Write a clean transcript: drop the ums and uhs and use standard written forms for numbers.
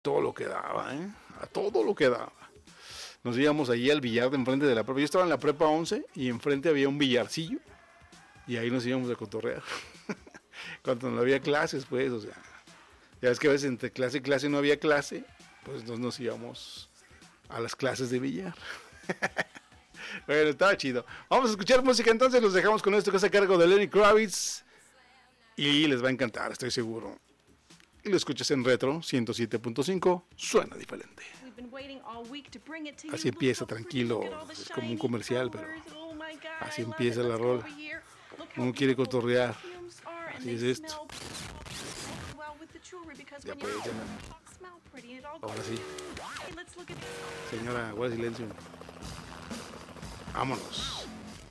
todo lo que daba, a todo lo que daba. Nos íbamos allí al billar de enfrente de la prepa. Yo estaba en la prepa 11 y enfrente había un billarcillo y ahí nos íbamos a cotorrear. Cuando no había clases, pues, o sea, ya ves que a veces entre clase y clase no había clase, pues nos íbamos a las clases de billar. Bueno, estaba chido. Vamos a escuchar música entonces, los dejamos con esto que es a cargo de Lenny Kravitz y les va a encantar, estoy seguro. Y lo escuchas en Retro 107.5, suena diferente. Así empieza, tranquilo, es como un comercial, pero así empieza la rola. Uno quiere cotorrear, así es esto. Ya pues, ya. Ahora sí. Señora, guarda silencio. Vámonos.